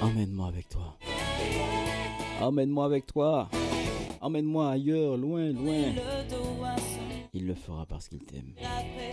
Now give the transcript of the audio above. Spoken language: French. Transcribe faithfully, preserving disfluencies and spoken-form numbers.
Emmène-moi avec toi. Emmène-moi avec toi. Emmène-moi ailleurs, loin, loin. Il le fera parce qu'il t'aime.